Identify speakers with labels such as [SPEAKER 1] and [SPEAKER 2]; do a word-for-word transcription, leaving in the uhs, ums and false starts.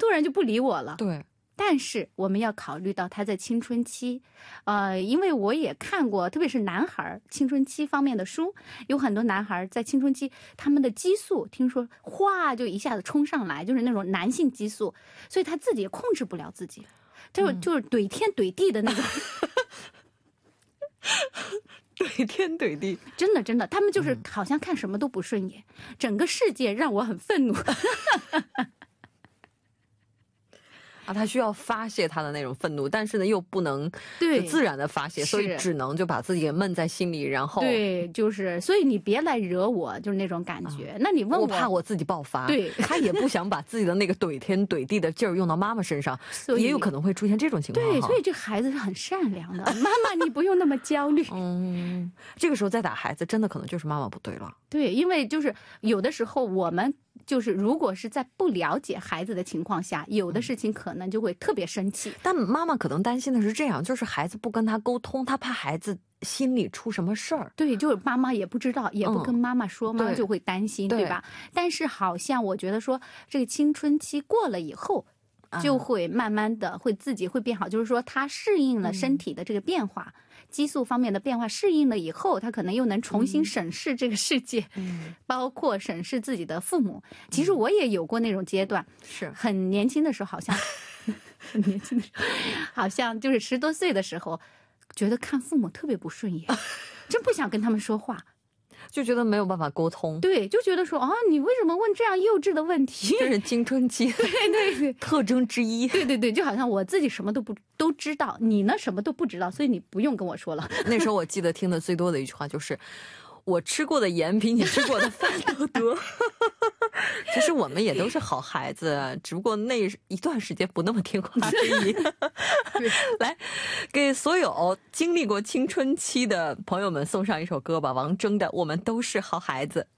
[SPEAKER 1] 突然就不理我了。
[SPEAKER 2] 对，
[SPEAKER 1] 但是我们要考虑到他在青春期，呃，因为我也看过，特别是男孩青春期方面的书，有很多男孩在青春期，他们的激素听说哗就一下子冲上来，就是那种男性激素，所以他自己也控制不了自己，就是就是怼天怼地的那种。
[SPEAKER 2] 怼天怼地，
[SPEAKER 1] 真的真的，他们就是好像看什么都不顺眼，嗯、整个世界让我很愤怒。
[SPEAKER 2] 啊，他需要发泄他的那种愤怒，但是呢又不能
[SPEAKER 1] 对
[SPEAKER 2] 自然的发泄，所以只能就把自己给闷在心里，然后
[SPEAKER 1] 对，就是所以你别来惹我，就是那种感觉。啊、那你问我，
[SPEAKER 2] 我怕我自己爆发，
[SPEAKER 1] 对，
[SPEAKER 2] 他也不想把自己的那个怼天怼地的劲儿用到妈妈身上，也有可能会出现这种情况。
[SPEAKER 1] 对，所以这孩子是很善良的，妈妈你不用那么焦虑。
[SPEAKER 2] 嗯，这个时候再打孩子，真的可能就是妈妈不对了。
[SPEAKER 1] 对，因为就是有的时候我们就是如果是在不了解孩子的情况下，有的事情可能就会特别生气。
[SPEAKER 2] 但妈妈可能担心的是这样，就是孩子不跟他沟通，他怕孩子心里出什么事儿。
[SPEAKER 1] 对，就是妈妈也不知道，也不跟妈妈说，嗯、妈妈就会担心， 对, 对吧？但是好像我觉得说，这个青春期过了以后，就会慢慢的会自己会变好，就是说他适应了身体的这个变化。嗯，激素方面的变化适应了以后，他可能又能重新审视这个世界，嗯，包括审视自己的父母。其实我也有过那种阶段，是很年轻的时候，好像很年轻的时候，好像就是十多岁的时候，觉得看父母特别不顺眼，真不想跟他们说话。
[SPEAKER 2] 就觉得没有办法沟通，
[SPEAKER 1] 对，就觉得说啊，你为什么问这样幼稚的问题？
[SPEAKER 2] 这是青春期对对对特征之一。
[SPEAKER 1] 对对对，就好像我自己什么都不都知道，你呢什么都不知道，所以你不用跟我说了。
[SPEAKER 2] 那时候我记得听的最多的一句话就是，我吃过的盐比你吃过的饭都多。其实我们也都是好孩子，只不过那一段时间不那么听话而已。来，给所有经历过青春期的朋友们送上一首歌吧，王铮的《我们都是好孩子》。